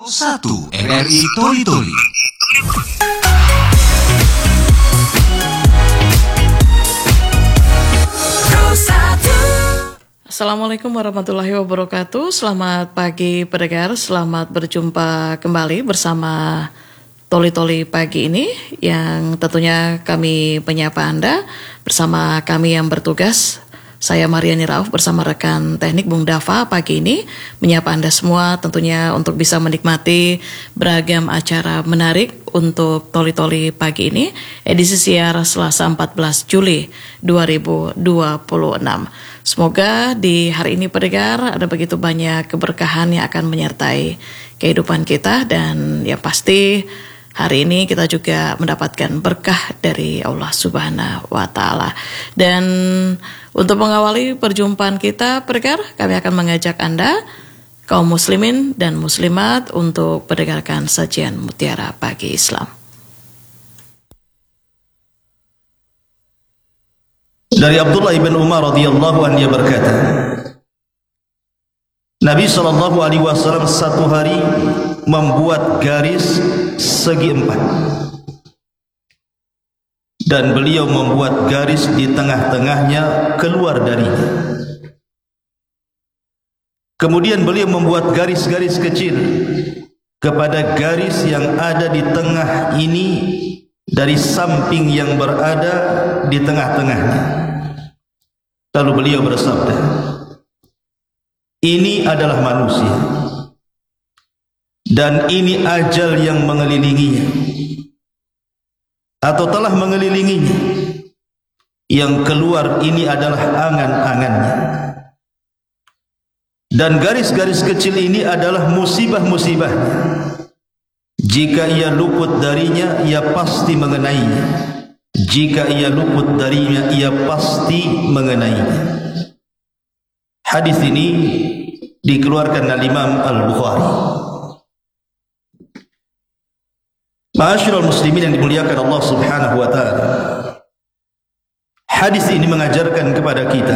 1 RRI Toli Toli. Assalamualaikum warahmatullahi wabarakatuh. Selamat pagi pendengar, selamat berjumpa kembali bersama Toli Toli pagi ini yang tentunya kami menyapa Anda bersama kami yang bertugas. Saya Mariani Rauf bersama rekan teknik Bung Dava pagi ini menyapa Anda semua tentunya untuk bisa menikmati beragam acara menarik untuk Toli Toli pagi ini edisi siar Selasa 14 Juli 2026. Semoga di hari ini pendengar ada begitu banyak keberkahan yang akan menyertai kehidupan kita dan yang pasti hari ini kita juga mendapatkan berkah dari Allah Subhanahu wa Ta'ala. Dan untuk mengawali perjumpaan kita, pendengar, kami akan mengajak Anda, kaum muslimin dan muslimat, untuk mendengarkan sajian Mutiara Pagi Islam. Dari Abdullah bin Umar radhiyallahu anhu berkata, Nabi SAW satu hari membuat garis segi 4 dan beliau membuat garis di tengah-tengahnya keluar darinya. Kemudian beliau membuat garis-garis kecil kepada garis yang ada di tengah ini dari samping yang berada di tengah-tengahnya. Lalu beliau bersabda, ini adalah manusia dan ini ajal yang mengelilinginya atau telah mengelilinginya. Yang keluar ini adalah angan-angannya, dan garis-garis kecil ini adalah musibah-musibahnya. Jika ia luput darinya, ia pasti mengenainya. Jika ia luput darinya, ia pasti mengenainya. Hadis ini dikeluarkan oleh Imam Al-Bukhari. Ma'asyiral muslimin yang dimuliakan Allah Subhanahu wa Ta'ala, hadis ini mengajarkan kepada kita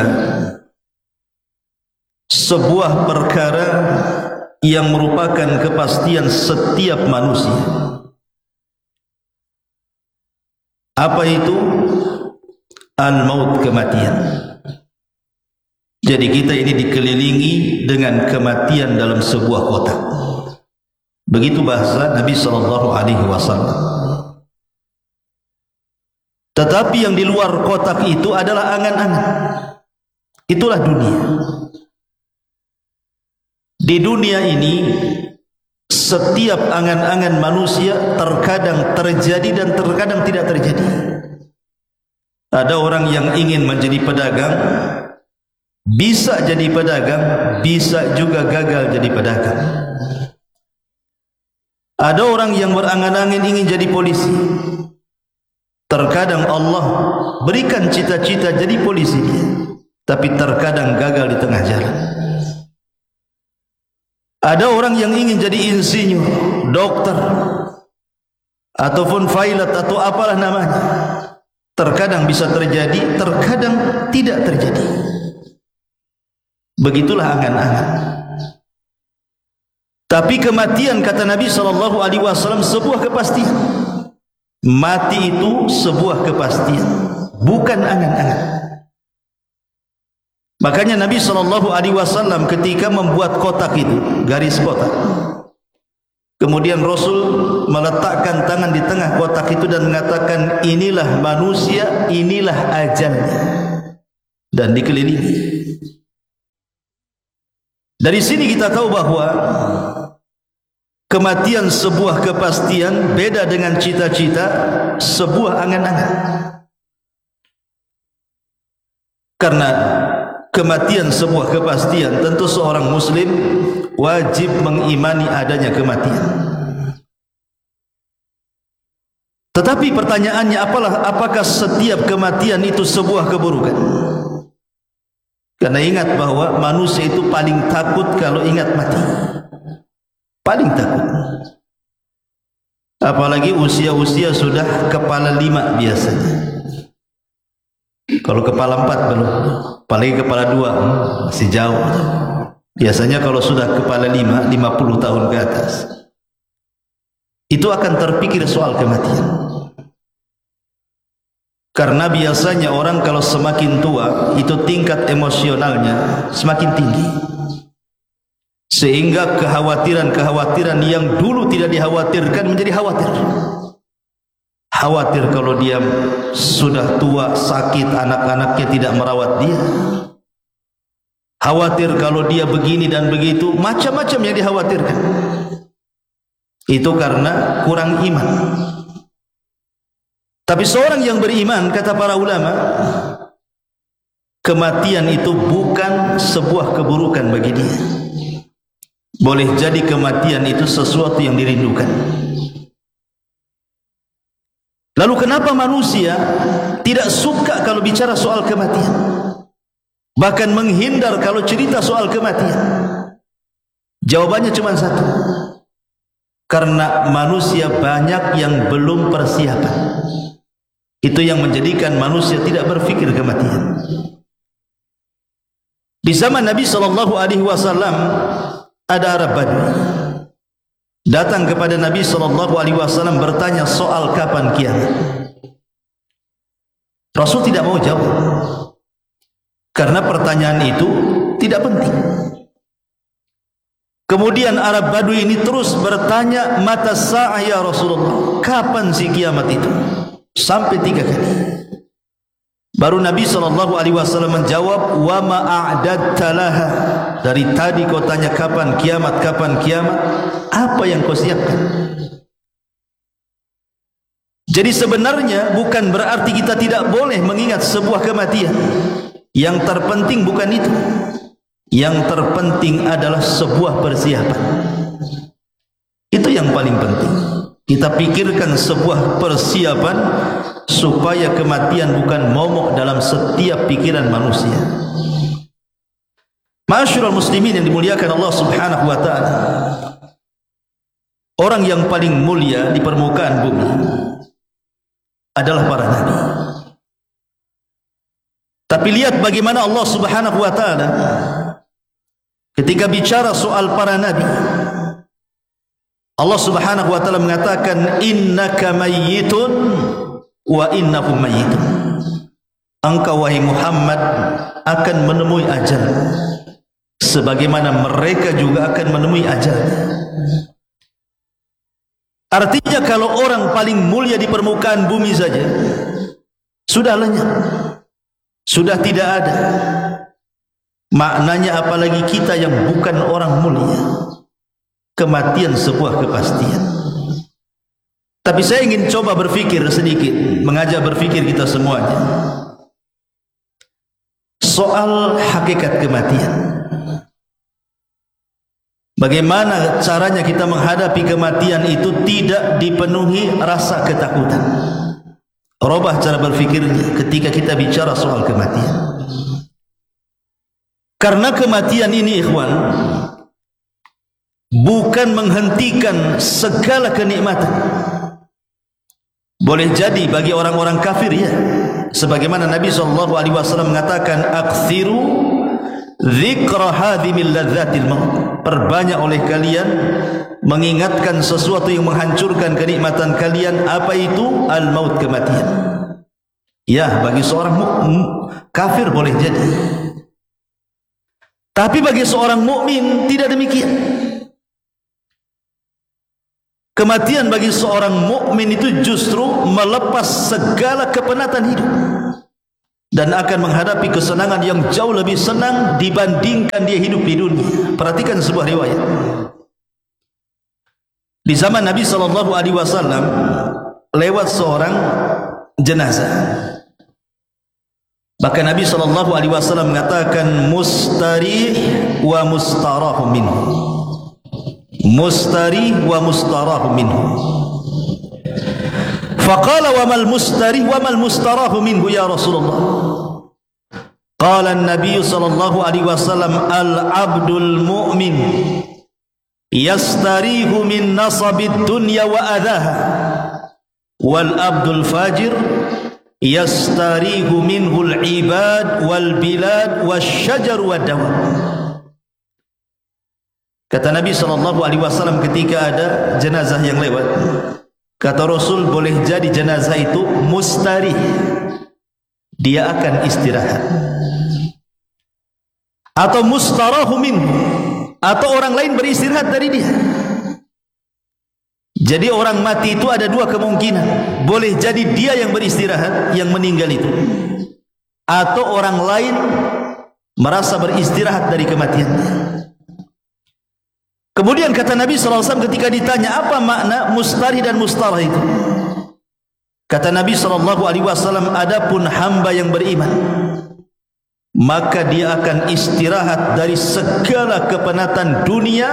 sebuah perkara yang merupakan kepastian setiap manusia. Apa itu? Al-maut, kematian. Jadi kita ini dikelilingi dengan kematian dalam sebuah kotak. Begitu bahasa Nabi SAW. Tetapi yang di luar kotak itu adalah angan-angan. Itulah dunia. Di dunia ini setiap angan-angan manusia terkadang terjadi dan terkadang tidak terjadi. Ada orang yang ingin menjadi pedagang, bisa jadi pedagang, bisa juga gagal jadi pedagang. Ada orang yang berangan-angan ingin jadi polisi. Terkadang Allah berikan cita-cita jadi polisi dia, tapi terkadang gagal di tengah jalan. Ada orang yang ingin jadi insinyur, dokter, ataupun pilot atau apalah namanya. Terkadang bisa terjadi, terkadang tidak terjadi. Begitulah angan-angan. Tapi kematian, kata Nabi SAW, sebuah kepastian. Mati itu sebuah kepastian, bukan angan-angan. Makanya Nabi SAW ketika membuat kotak itu, garis kotak, kemudian Rasul meletakkan tangan di tengah kotak itu dan mengatakan, inilah manusia, inilah ajalnya, dan dikelilingi. Dari sini kita tahu bahwa kematian sebuah kepastian, beda dengan cita-cita sebuah angan-angan. Karena kematian sebuah kepastian, tentu seorang muslim wajib mengimani adanya kematian. Tetapi pertanyaannya, apakah setiap kematian itu sebuah keburukan? Karena ingat bahwa manusia itu paling takut kalau ingat mati. Paling takut. Apalagi usia-usia sudah kepala 5 biasanya. Kalau kepala 4 belum. Apalagi kepala 2 masih jauh. Biasanya kalau sudah kepala 50 tahun ke atas, itu akan terpikir soal kematian. Karena biasanya orang kalau semakin tua, itu tingkat emosionalnya semakin tinggi. Sehingga kekhawatiran-kekhawatiran yang dulu tidak dikhawatirkan menjadi khawatir. Khawatir kalau dia sudah tua, sakit, anak-anaknya tidak merawat dia. Khawatir kalau dia begini dan begitu, macam-macam yang dikhawatirkan. Itu karena kurang iman. Tapi seorang yang beriman, kata para ulama, kematian itu bukan sebuah keburukan bagi dia. Boleh jadi kematian itu sesuatu yang dirindukan. Lalu kenapa manusia tidak suka kalau bicara soal kematian? Bahkan menghindar kalau cerita soal kematian? Jawabannya cuma satu. Karena manusia banyak yang belum persiapan. Itu yang menjadikan manusia tidak berfikir kematian. Di zaman Nabi SAW ada Arab Badui datang kepada Nabi SAW bertanya soal kapan kiamat. Rasul tidak mau jawab karena pertanyaan itu tidak penting. Kemudian Arab Badui ini terus bertanya, mata sa'ah ya Rasulullah, kapan si kiamat itu? Sampai 3 kali. Baru Nabi SAW menjawab, wa ma'a'dadta laha. Dari tadi kau tanya kapan kiamat, kapan kiamat, apa yang kau siapkan? Jadi sebenarnya bukan berarti kita tidak boleh mengingat sebuah kematian. Yang terpenting bukan itu. Yang terpenting adalah sebuah persiapan. Itu yang paling penting. Kita pikirkan sebuah persiapan supaya kematian bukan momok dalam setiap pikiran manusia. Ma'asyiral muslimin yang dimuliakan Allah Subhanahu wa taala. Orang yang paling mulia di permukaan bumi adalah para nabi. Tapi lihat bagaimana Allah Subhanahu wa taala ketika bicara soal para nabi. Allah Subhanahu wa taala mengatakan, innaka mayyitun wa innahum mayyitun. Engkau wahai Muhammad akan menemui ajal sebagaimana mereka juga akan menemui ajal. Artinya kalau orang paling mulia di permukaan bumi saja sudah lenyap, sudah tidak ada, maknanya apalagi kita yang bukan orang mulia. Kematian sebuah kepastian. Tapi saya ingin coba berfikir sedikit, mengajak berfikir kita semuanya soal hakikat kematian. Bagaimana caranya kita menghadapi kematian itu tidak dipenuhi rasa ketakutan. Rubah cara berfikirnya ketika kita bicara soal kematian. Karena kematian ini, ikhwan, bukan menghentikan segala kenikmatan. Boleh jadi bagi orang-orang kafir, ya, sebagaimana Nabi SAW mengatakan, akthiru dzikra hadhimil ladzatil maut. Perbanyak oleh kalian mengingatkan sesuatu yang menghancurkan kenikmatan kalian. Apa itu? Al-maut, kematian. Ya, bagi seorang kafir boleh jadi. Tapi bagi seorang mukmin tidak demikian. Kematian bagi seorang mukmin itu justru melepas segala kepenatan hidup dan akan menghadapi kesenangan yang jauh lebih senang dibandingkan dia hidup di dunia. Perhatikan sebuah riwayat. Di zaman Nabi SAW lewat seorang jenazah. Bahkan Nabi SAW mengatakan, mustarih wa mustarahu minhu. Mustarih wa mustarahu minhu. Faqala wa mal mustarih wa mal mustarahu minhu ya Rasulullah. Qala an-nabiy sallallahu alaihi wasallam, al-abdul mu'min yastarihu min nasabid dunya wa adhaha, wal abdul fajir yastarihu minhu al-ibad wal bilad wasyajar wad dawab. Kata Nabi SAW ketika ada jenazah yang lewat, kata Rasul, boleh jadi jenazah itu mustarih, dia akan istirahat, atau mustarahu minhu, atau orang lain beristirahat dari dia. Jadi orang mati itu ada dua kemungkinan. Boleh jadi dia yang beristirahat, yang meninggal itu, atau orang lain merasa beristirahat dari kematiannya. Kemudian kata Nabi SAW ketika ditanya apa makna mustarih dan mustarah itu, kata Nabi SAW, adapun hamba yang beriman, maka dia akan istirahat dari segala kepenatan dunia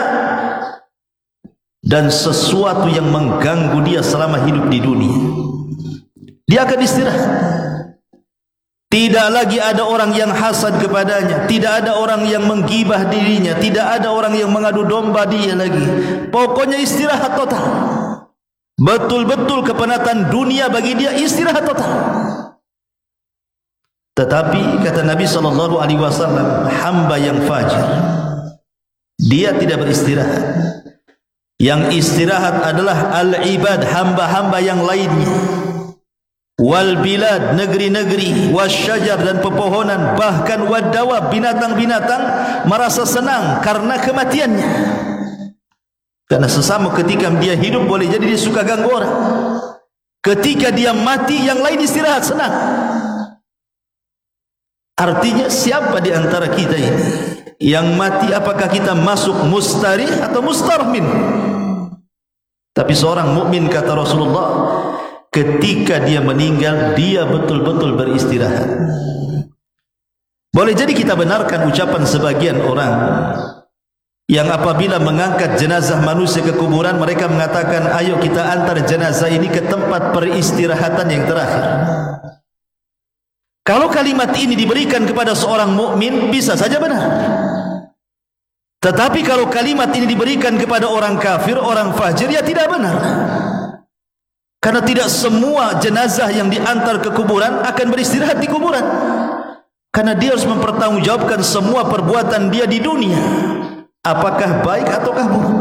dan sesuatu yang mengganggu dia selama hidup di dunia. Dia akan istirahat. Tidak lagi ada orang yang hasad kepadanya, tidak ada orang yang menggibah dirinya, tidak ada orang yang mengadu domba dia lagi. Pokoknya istirahat total. Betul-betul kepenatan dunia bagi dia istirahat total. Tetapi kata Nabi SAW, hamba yang fajir, dia tidak beristirahat. Yang istirahat adalah al-ibad, hamba-hamba yang lainnya, wal bilad, negeri-negeri, wasyajar, dan pepohonan, bahkan wadawab, binatang-binatang merasa senang karena kematiannya. Karena sesama ketika dia hidup boleh jadi dia suka ganggu orang. Ketika dia mati, yang lain istirahat senang. Artinya siapa di antara kita ini yang mati, apakah kita masuk mustarih atau mustarmin? Tapi seorang mukmin, kata Rasulullah, ketika dia meninggal, dia betul-betul beristirahat. Boleh jadi kita benarkan ucapan sebagian orang yang apabila mengangkat jenazah manusia ke kuburan, mereka mengatakan, ayo kita antar jenazah ini ke tempat peristirahatan yang terakhir. Kalau kalimat ini diberikan kepada seorang mukmin, bisa saja benar. Tetapi kalau kalimat ini diberikan kepada orang kafir, orang fajir, ya tidak benar. Karena tidak semua jenazah yang diantar ke kuburan akan beristirahat di kuburan. Karena dia harus mempertanggungjawabkan semua perbuatan dia di dunia, apakah baik ataukah buruk.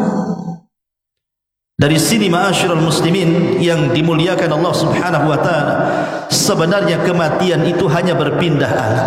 Dari sini ma'asyiral muslimin yang dimuliakan Allah Subhanahu wa taala, sebenarnya kematian itu hanya berpindah alam.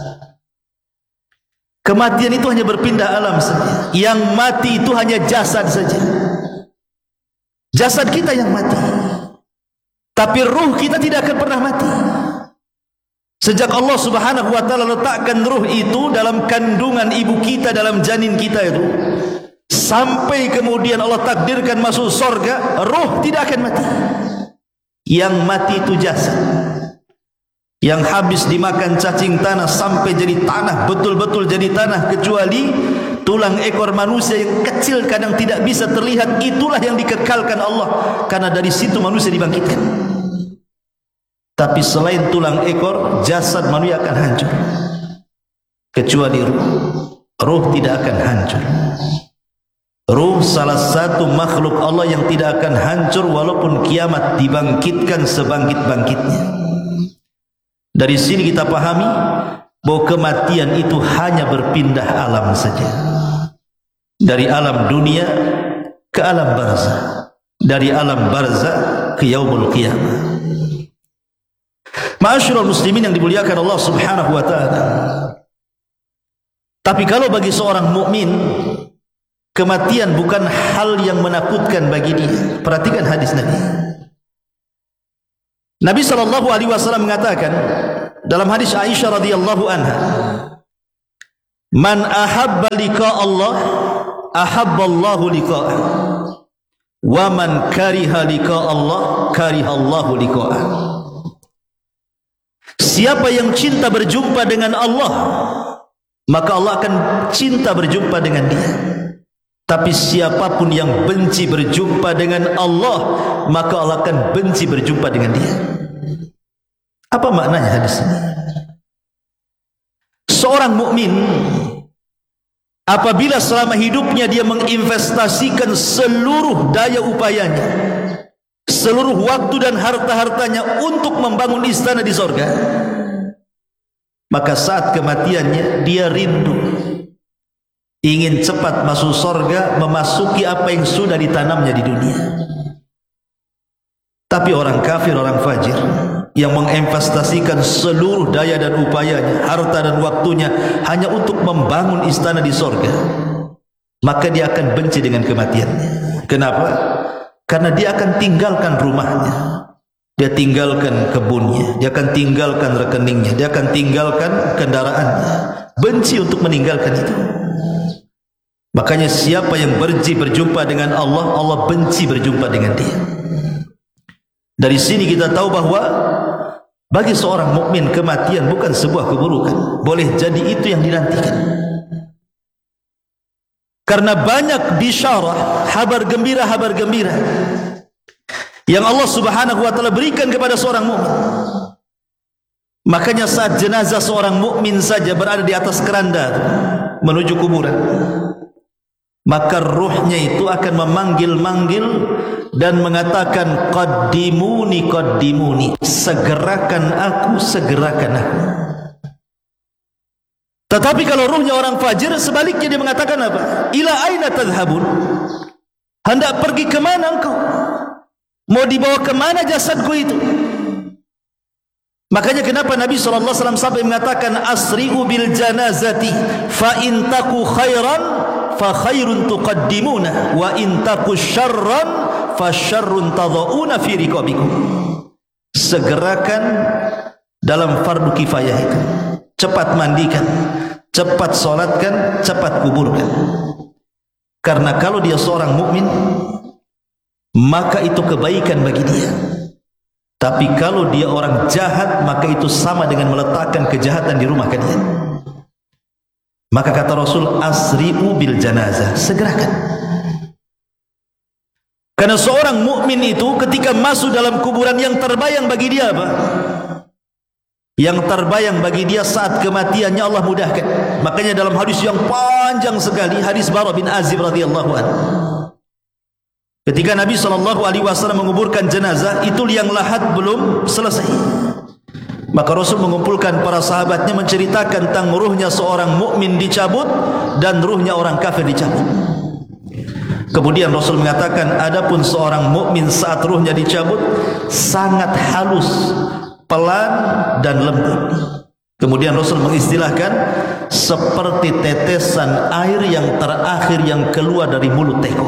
Kematian itu hanya berpindah alam saja. Yang mati itu hanya jasad saja. Jasad kita yang mati. Tapi ruh kita tidak akan pernah mati. Sejak Allah Subhanahu wa taala letakkan ruh itu dalam kandungan ibu kita, dalam janin kita itu, sampai kemudian Allah takdirkan masuk surga, ruh tidak akan mati. Yang mati itu jasad, yang habis dimakan cacing tanah sampai jadi tanah, betul-betul jadi tanah, kecuali tulang ekor manusia yang kecil kadang tidak bisa terlihat, itulah yang dikekalkan Allah, karena dari situ manusia dibangkitkan. Tapi selain tulang ekor, jasad manusia akan hancur, kecuali ruh. Ruh tidak akan hancur. Ruh salah satu makhluk Allah yang tidak akan hancur walaupun kiamat dibangkitkan sebangkit-bangkitnya. Dari sini kita pahami bahwa kematian itu hanya berpindah alam saja. Dari alam dunia ke alam barzah, dari alam barzah ke yaumul qiyamah. Ma'asyiral muslimin yang dimuliakan Allah Subhanahu wa taala. Tapi kalau bagi seorang mukmin, kematian bukan hal yang menakutkan bagi dia. Perhatikan hadis Nabi. Nabi SAW mengatakan dalam hadis Aisyah radhiyallahu anha, man ahabba liqa Allah ahabba Allahu liqa'ah, wa man kariha liqa Allah kariha Allahu liqa'ah. Siapa yang cinta berjumpa dengan Allah, maka Allah akan cinta berjumpa dengan dia. Tapi siapapun yang benci berjumpa dengan Allah, maka Allah akan benci berjumpa dengan dia. Apa maknanya hadis ini? Seorang mukmin apabila selama hidupnya dia menginvestasikan seluruh daya upayanya, seluruh waktu dan harta-hartanya untuk membangun istana di surga, maka saat kematiannya dia rindu, ingin cepat masuk surga, memasuki apa yang sudah ditanamnya di dunia. Tapi orang kafir, orang fajir yang menginvestasikan seluruh daya dan upayanya, harta dan waktunya hanya untuk membangun istana di surga, maka dia akan benci dengan kematiannya. Kenapa? Karena dia akan tinggalkan rumahnya, dia tinggalkan kebunnya, dia akan tinggalkan rekeningnya, dia akan tinggalkan kendaraannya, benci untuk meninggalkan itu. Makanya siapa yang berjumpa dengan Allah, Allah benci berjumpa dengan dia. Dari sini kita tahu bahwa bagi seorang mukmin kematian bukan sebuah keburukan, boleh jadi itu yang dinantikan. Karena banyak bisyarah, habar gembira yang Allah Subhanahu wa taala berikan kepada seorang mukmin. Makanya saat jenazah seorang mukmin saja berada di atas keranda menuju kuburan, maka ruhnya itu akan memanggil-manggil dan mengatakan qaddimuni qaddimuni, segerakan aku, segerakan aku. Tetapi kalau ruhnya orang fajir, sebaliknya dia mengatakan apa? Ila aina tadhhabun? Hendak pergi ke mana engkau? Mau dibawa ke mana jasadku itu? Makanya kenapa Nabi SAW sampai mengatakan asri'u bil janazati fa in taku khairan fa khairun tuqaddimuna wa in taku syarran fa syarrun tadhauna fi riqabikum. Segerakan dalam fardu kifayah itu, cepat mandikan, cepat solatkan, cepat kuburkan. Karena kalau dia seorang mukmin, maka itu kebaikan bagi dia. Tapi kalau dia orang jahat, maka itu sama dengan meletakkan kejahatan di rumah kalian. Maka kata Rasul, asri'u bil janazah, segerakan. Karena seorang mukmin itu ketika masuk dalam kuburan, yang terbayang bagi dia apa? Yang terbayang bagi dia saat kematiannya Allah mudahkan. Makanya dalam hadis yang panjang sekali, hadis Bara bin Azib radhiyallahu anhu, ketika Nabi SAW menguburkan jenazah, itu liang lahat belum selesai, maka Rasul mengumpulkan para sahabatnya menceritakan tentang ruhnya seorang mukmin dicabut dan ruhnya orang kafir dicabut. Kemudian Rasul mengatakan, adapun seorang mukmin saat ruhnya dicabut sangat halus, pelan dan lembut. Kemudian Rasul mengistilahkan seperti tetesan air yang terakhir yang keluar dari mulut teko.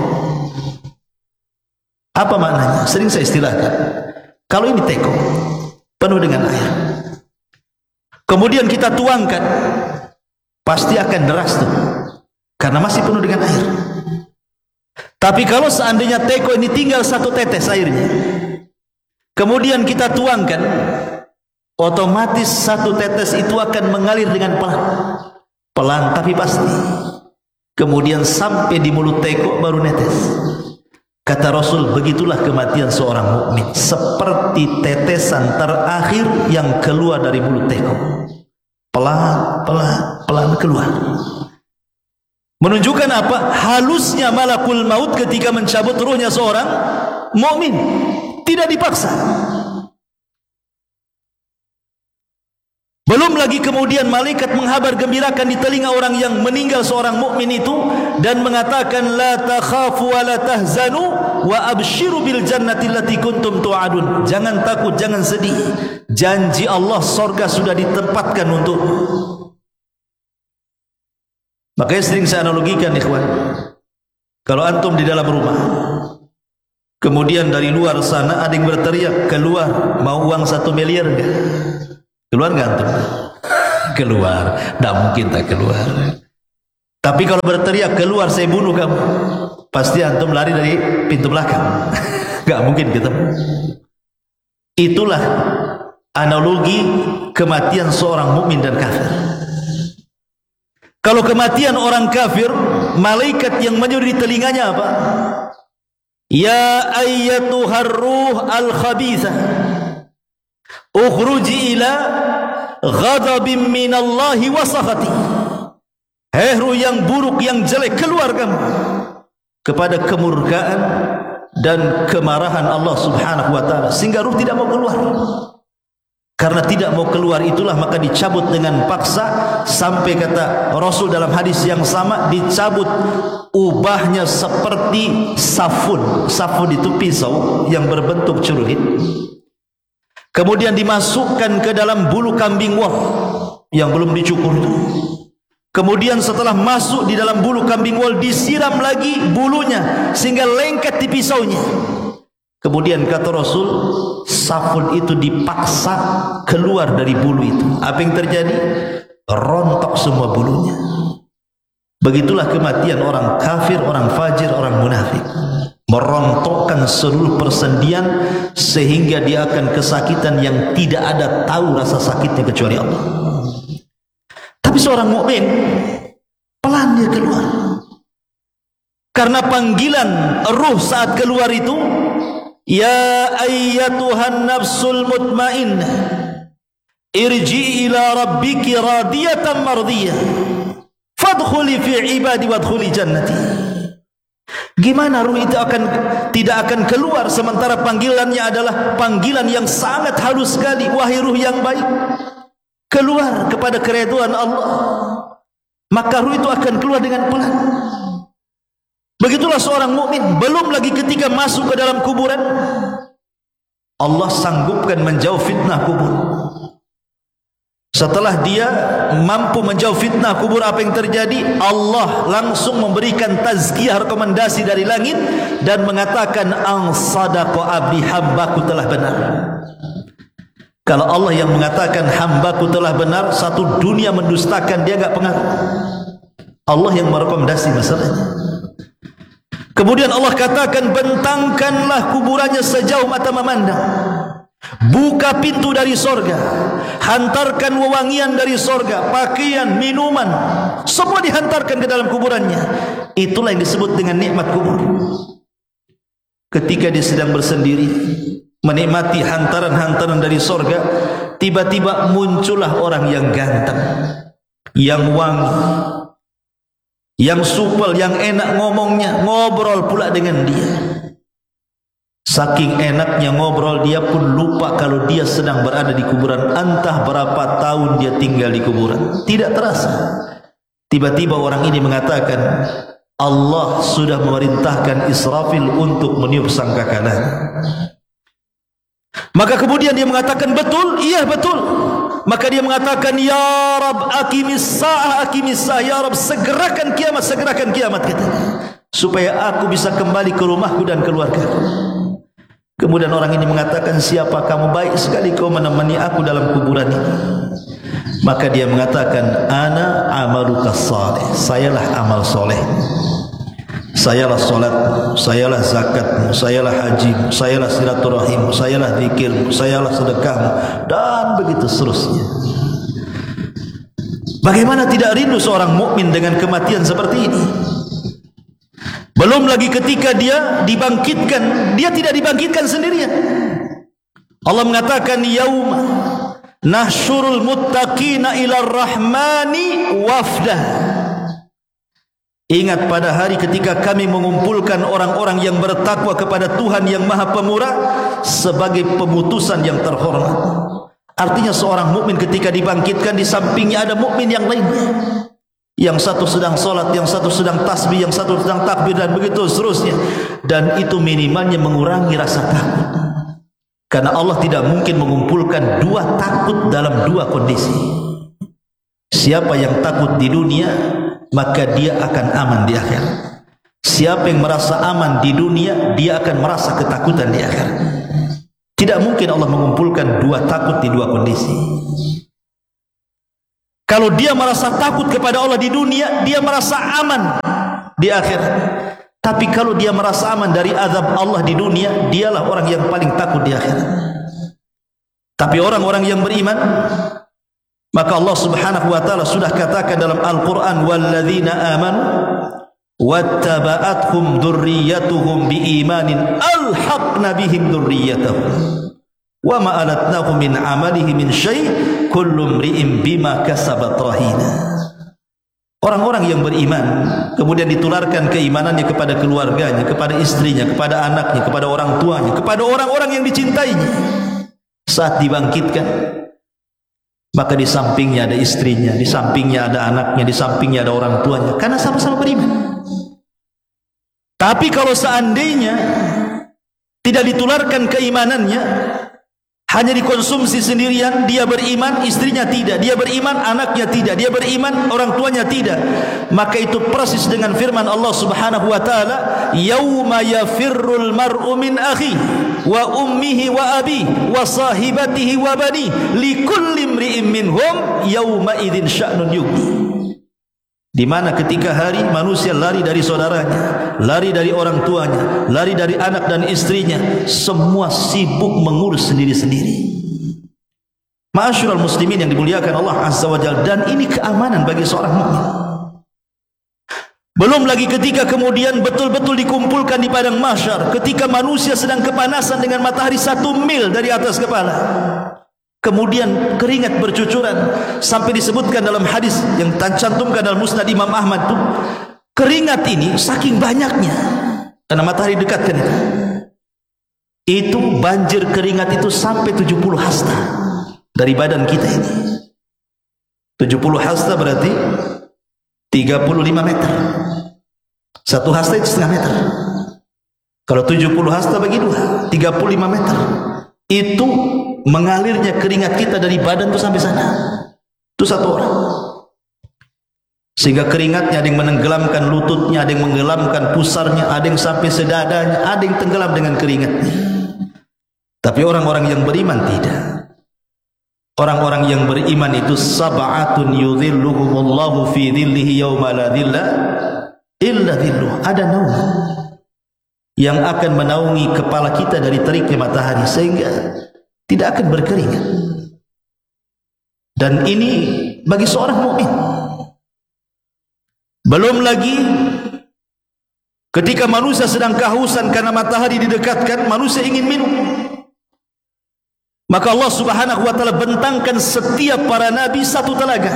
Apa maknanya? Sering saya istilahkan, kalau ini teko penuh dengan air, kemudian kita tuangkan, pasti akan deras tuh, karena masih penuh dengan air. Tapi kalau seandainya teko ini tinggal satu tetes airnya, kemudian kita tuangkan, otomatis satu tetes itu akan mengalir dengan pelan, pelan tapi pasti. Kemudian sampai di mulut teko baru netes. Kata Rasul, begitulah kematian seorang mukmin, seperti tetesan terakhir yang keluar dari mulut teko, pelan, pelan, pelan keluar. Menunjukkan apa? Halusnya malakul maut ketika mencabut ruhnya seorang mukmin, tidak dipaksa. Belum lagi kemudian malaikat menghabar gembirakan di telinga orang yang meninggal seorang mukmin itu dan mengatakan la takhafu wa la tahzanu wa abshiru bil jannati allati kuntum tu'adun. Jangan takut, jangan sedih. Janji Allah surga sudah ditempatkan untukmu. Makanya sering saya analogikan ikhwan, kalau antum di dalam rumah, kemudian dari luar sana ada yang berteriak, keluar, mau uang 1 miliar enggak? Keluar enggak antum? Keluar, tidak mungkin tak keluar. Tapi kalau berteriak, keluar saya bunuh kamu, pasti antum lari dari pintu belakang. Enggak mungkin ketemu. Itulah analogi kematian seorang mukmin dan kafir. Kalau kematian orang kafir, malaikat yang menyuruh di telinganya apa? Ya ayyatuhar ruh al-khabithah, ukhruji ila ghadabim minallahi wa sakhati. Hei ruh yang buruk, yang jelek, keluar kamu kepada kemurkaan dan kemarahan Allah Subhanahu wa taala, sehingga ruh tidak mau keluar. Karena tidak mau keluar itulah maka dicabut dengan paksa, sampai kata Rasul dalam hadis yang sama, dicabut ubahnya seperti safun. Safun itu pisau yang berbentuk celurit. Kemudian dimasukkan ke dalam bulu kambing wol yang belum dicukur itu. Kemudian setelah masuk di dalam bulu kambing wol, disiram lagi bulunya sehingga lengket di pisaunya. Kemudian kata Rasul, safun itu dipaksa keluar dari bulu itu. Apa yang terjadi? Rontok semua bulunya. Begitulah kematian orang kafir, orang fajir, orang munafik. Merontokkan seluruh persendian sehingga dia akan kesakitan yang tidak ada tahu rasa sakitnya kecuali Allah. Tapi seorang mukmin pelan dia keluar. Karena panggilan ruh saat keluar itu, ya ayyatuhan nafsul mutmainnah irji ila rabbiki radiyatan mardiyah fadkhuli fi ibadi wadkhuli jannati. Gimana ruh itu tidak akan keluar sementara panggilannya adalah panggilan yang sangat halus sekali. Wahai ruh yang baik, keluar kepada keridhaan Allah. Maka ruh itu akan keluar dengan pelan. Begitulah seorang mukmin, belum lagi ketika masuk ke dalam kuburan, Allah sanggupkan menjauh fitnah kubur. Setelah dia mampu menjauh fitnah kubur, apa yang terjadi? Allah langsung memberikan tazkiyah, rekomendasi dari langit dan mengatakan, ang sadaqa abdi, hambaku telah benar. Kalau Allah yang mengatakan hambaku telah benar, satu dunia mendustakan dia enggak pengaruh. Allah yang merekomendasi masalahnya. Kemudian Allah katakan, bentangkanlah kuburannya sejauh mata memandang. Buka pintu dari sorga, hantarkan wewangian dari sorga, pakaian, minuman, semua dihantarkan ke dalam kuburannya. Itulah yang disebut dengan nikmat kubur. Ketika dia sedang bersendiri menikmati hantaran-hantaran dari sorga, tiba-tiba muncullah orang yang ganteng, yang wangi, yang supel, yang enak ngomongnya, ngobrol pula dengan dia. Saking enaknya ngobrol, dia pun lupa kalau dia sedang berada di kuburan. Entah berapa tahun dia tinggal di kuburan, tidak terasa. Tiba-tiba orang ini mengatakan, Allah sudah memerintahkan Israfil untuk meniup sangkakala. Maka kemudian dia mengatakan, betul, iya betul. Maka dia mengatakan, ya Rab, aqimis sa'ah, ya Rab, segerakan kiamat katanya, supaya aku bisa kembali ke rumahku dan keluarga. Kemudian orang ini mengatakan, siapa kamu? Baik sekali kau menemani aku dalam kuburan ini. Maka dia mengatakan, ana amaluka salih, sayalah amal soleh, sayalah solat, sayalah zakat, sayalah haji, sayalah silaturahim, sayalah zikir, sayalah sedekah, dan begitu seterusnya. Bagaimana tidak rindu seorang mukmin dengan kematian seperti ini? Belum lagi ketika dia dibangkitkan, dia tidak dibangkitkan sendirian. Allah mengatakan, yauma nahsyurul muttaqina ila rahmani wafda. Ingat pada hari ketika kami mengumpulkan orang-orang yang bertakwa kepada Tuhan yang Maha Pemurah sebagai pemutusan yang terhormat. Artinya seorang mukmin ketika dibangkitkan, di sampingnya ada mukmin yang lainnya. Yang satu sedang solat, yang satu sedang tasbih, yang satu sedang takbir, dan begitu seterusnya. Dan itu minimalnya mengurangi rasa takut. Karena Allah tidak mungkin mengumpulkan dua takut dalam dua kondisi. Siapa yang takut di dunia, maka dia akan aman di akhirat. Siapa yang merasa aman di dunia, dia akan merasa ketakutan di akhirat. Tidak mungkin Allah mengumpulkan dua takut di dua kondisi. Kalau dia merasa takut kepada Allah di dunia, dia merasa aman di akhirat. Tapi kalau dia merasa aman dari azab Allah di dunia, dialah orang yang paling takut di akhirat. Tapi orang-orang yang beriman, maka Allah Subhanahu wa taala sudah katakan dalam Al-Qur'an, walladzina amanu wattaba'athum dzurriyyatuhum biimanin alhaqna bihim dzurriyyatahum wa ma alatnahum min amalihi min syai' kullu imri'in bima kasabat rahina. Orang-orang yang beriman kemudian ditularkan keimanannya kepada keluarganya, kepada istrinya, kepada anaknya, kepada orang tuanya, kepada orang-orang yang dicintainya. Saat dibangkitkan, Maka di sampingnya ada istrinya, di sampingnya ada anaknya, di sampingnya ada orang tuanya, karena sama-sama beriman. Tapi kalau seandainya tidak ditularkan keimanannya, hanya dikonsumsi sendirian, dia beriman, istrinya tidak, dia beriman, anaknya tidak, dia beriman, orang tuanya tidak, maka itu persis dengan firman Allah Subhanahu wa taala, yauma yafirrul mar'u min akhi wa ummihi wa abi wa sahibatihi wa bani likulli imri'in minhum yauma idzin sya'nun yughni. Di mana ketika hari manusia lari dari saudaranya, lari dari orang tuanya, lari dari anak dan istrinya, semua sibuk mengurus sendiri-sendiri. Ma'asyiral muslimin yang dimuliakan Allah Azza wa Jalla, dan ini keamanan bagi seorang mukmin. Belum lagi ketika kemudian betul-betul dikumpulkan di padang mahsyar, ketika manusia sedang kepanasan dengan matahari 1 mil dari atas kepala. Kemudian keringat bercucuran, sampai disebutkan dalam hadis yang tercantumkan dalam Musnad Imam Ahmad tuh, keringat ini saking banyaknya karena matahari dekat kan itu banjir keringat itu sampai 70 hasta dari badan kita ini. 70 hasta berarti 35 meter. 1 hasta itu setengah meter. Kalau 70 hasta bagi 2, 35 meter. Itu mengalirnya keringat kita dari badan itu sampai sana. Itu satu orang. Sehingga keringatnya ada yang menenggelamkan lututnya, ada yang menenggelamkan pusarnya, ada yang sampai sedadanya, ada yang tenggelam dengan keringatnya. Tapi orang-orang yang beriman tidak. Orang-orang yang beriman itu sab'atun yudhilluhumullahu fi dhillihi yawma la dhilla illa dhilluh. Ada naum yang akan menaungi kepala kita dari teriknya matahari sehingga tidak akan berkeringat. Dan ini bagi seorang mukmin. Belum lagi ketika manusia sedang kehausan karena matahari didekatkan, manusia ingin minum. Maka Allah Subhanahu wa taala bentangkan setiap para nabi satu telaga.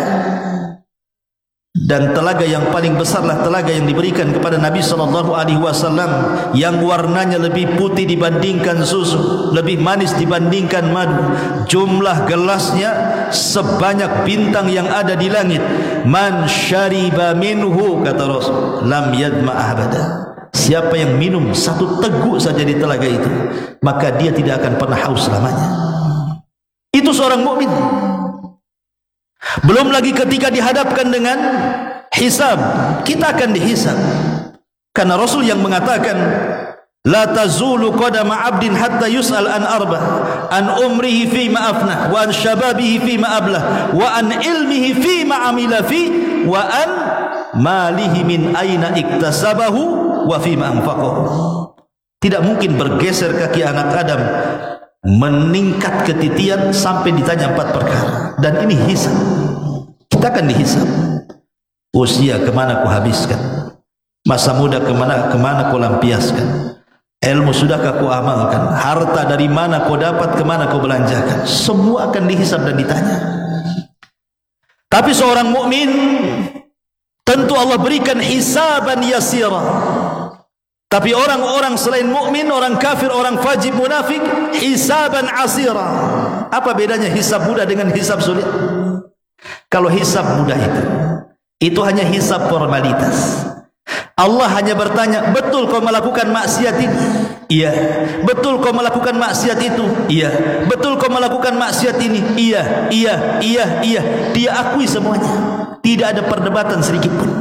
Dan telaga yang paling besarlah telaga yang diberikan kepada Nabi sallallahu alaihi wasallam, yang warnanya lebih putih dibandingkan susu, lebih manis dibandingkan madu. Jumlah gelasnya sebanyak bintang yang ada di langit. Man syariba minhu, kata Rasul, lam yadma abada. Siapa yang minum satu teguk saja di telaga itu, maka dia tidak akan pernah haus selamanya. Itu seorang mukmin. Belum lagi ketika dihadapkan dengan hisab, kita akan dihisab. Karena Rasul yang mengatakan, la tazulu qadama 'abdin hatta yus'al an arba, an umrihi fi ma afna, wa an shababihi fi ma ablah, wa an ilmihi fi ma amila fi, wa an malihi min aina iktasabahu wa fi ma anfaqahu. Tidak mungkin bergeser kaki anak Adam meningkat ketitian sampai ditanya 4 perkara. Dan ini hisab. Kita akan dihisab. Usia kemana kau habiskan, masa muda kemana kau lampiaskan, ilmu sudahkah kau amalkan, harta dari mana kau dapat, kemana kau belanjakan. Semua akan dihisab dan ditanya. Tapi seorang mukmin tentu Allah berikan hisaban yasira. Tapi orang-orang selain mukmin, orang kafir, orang fajir, munafik, hisaban asira. Apa bedanya hisab mudah dengan hisab sulit? Kalau hisab mudah itu hanya hisab formalitas. Allah hanya bertanya, betul kau melakukan maksiat ini? Iya. Betul kau melakukan maksiat itu? Iya. Betul kau melakukan maksiat ini? Iya, iya, iya, iya. Dia akui semuanya. Tidak ada perdebatan sedikit pun.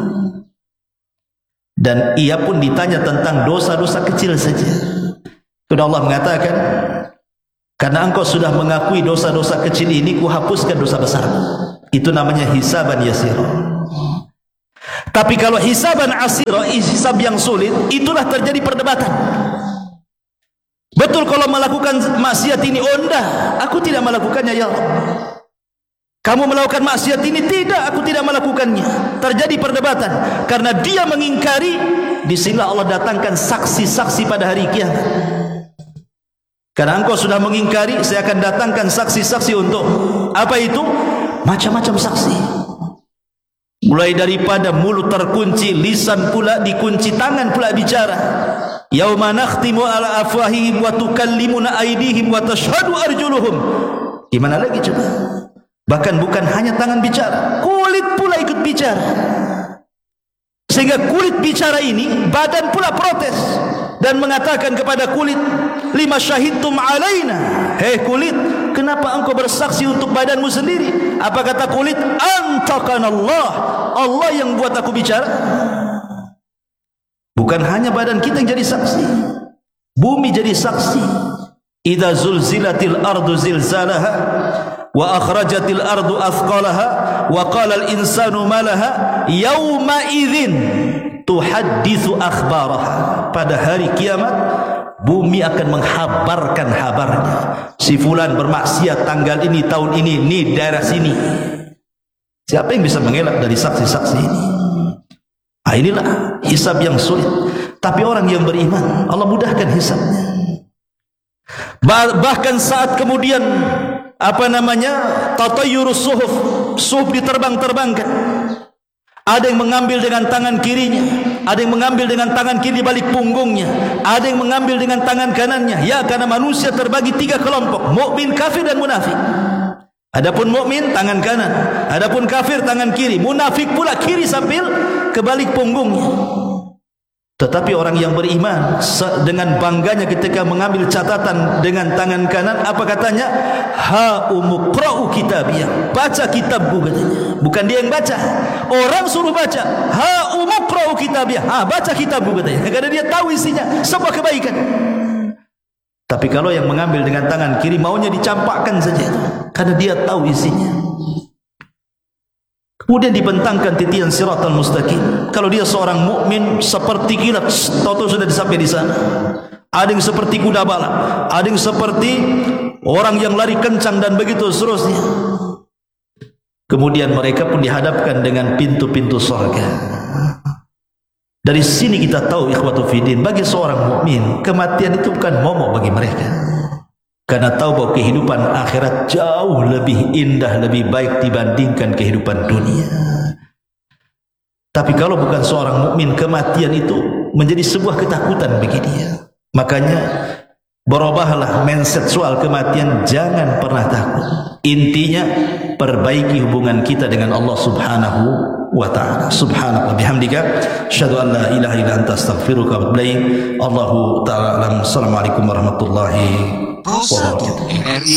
Dan ia pun ditanya tentang dosa-dosa kecil saja. Sudah Allah mengatakan, karena engkau sudah mengakui dosa-dosa kecil ini, kuhapuskan dosa besar. Itu namanya hisaban yasir. Tapi kalau hisaban asir, hisab yang sulit, itulah terjadi perdebatan. Betul kalau melakukan maksiat ini? Oh enggak, aku tidak melakukannya ya Allah. Kamu melakukan maksiat ini? Tidak, aku tidak melakukannya. Terjadi perdebatan karena dia mengingkari. Disinilah Allah datangkan saksi-saksi pada hari kiamat. Karena engkau sudah mengingkari, saya akan datangkan saksi-saksi untuk apa itu? Macam-macam saksi. Mulai daripada mulut terkunci, lisan pula dikunci, tangan pula bicara. Yauma nakhtimu ala afwahihim wa tukallimuna aydihim wa tashhadu arjuluhum. Gimana lagi coba? Bahkan bukan hanya tangan bicara, kulit pula ikut bicara. Sehingga kulit bicara ini, badan pula protes dan mengatakan kepada kulit, lima syahidtum alaina. Hei kulit, kenapa engkau bersaksi untuk badanmu sendiri? Apa kata kulit? Antaqanallah, Allah yang buat aku bicara. Bukan hanya badan kita yang jadi saksi, bumi jadi saksi. Idza zulzilatil ardu zilzalaha wa akhrajatil ardu athqalaha wa qala al insanu ma laha yauma idzin tuhadditsu akhbaraha. Pada hari kiamat bumi akan menghabarkan habarnya. Si fulan bermaksiat tanggal ini, tahun ini, di daerah sini. Siapa yang bisa mengelak dari saksi-saksi ini? Inilah hisab yang sulit. Tapi orang yang beriman, Allah mudahkan hisabnya. Bahkan saat kemudian tatayyurus suhuf diterbang-terbangkan. Ada yang mengambil dengan tangan kirinya, ada yang mengambil dengan tangan kiri balik punggungnya, ada yang mengambil dengan tangan kanannya. Ya, karena manusia terbagi 3 kelompok, mukmin, kafir dan munafik. Adapun mukmin tangan kanan, adapun kafir tangan kiri, munafik pula kiri sambil kebalik punggungnya. Tetapi orang yang beriman dengan bangganya ketika mengambil catatan dengan tangan kanan, apa katanya? Ha umqra'u kitabiyah, baca kitabku katanya. Bukan dia yang baca, orang suruh baca. Ha umqra'u kitabiyah, baca kitabku katanya. Karena dia tahu isinya, sebuah kebaikan. Tapi kalau yang mengambil dengan tangan kiri, maunya dicampakkan saja, karena dia tahu isinya. Kemudian dibentangkan titian siratal mustaqim. Kalau dia seorang mukmin seperti kilat, tahu-tahu sudah sampai di sana. Ada yang seperti kuda balap, ada yang seperti orang yang lari kencang dan begitu seterusnya. Kemudian mereka pun dihadapkan dengan pintu-pintu surga. Dari sini kita tahu ikhwatu fiddin, bagi seorang mukmin kematian itu bukan momok bagi mereka. Karena tahu bahwa kehidupan akhirat jauh lebih indah, lebih baik dibandingkan kehidupan dunia. Tapi kalau bukan seorang mukmin, kematian itu menjadi sebuah ketakutan bagi dia. Makanya berubahlah mindset soal kematian, jangan pernah takut. Intinya perbaiki hubungan kita dengan Allah Subhanahu wa ta'ala. Subhanallah bihamdika asyhadu an la ilaha illa anta astaghfiruka wa atubu ilaik. Allahu ta'ala alam. Assalamualaikum warahmatullahi wabarakatuh.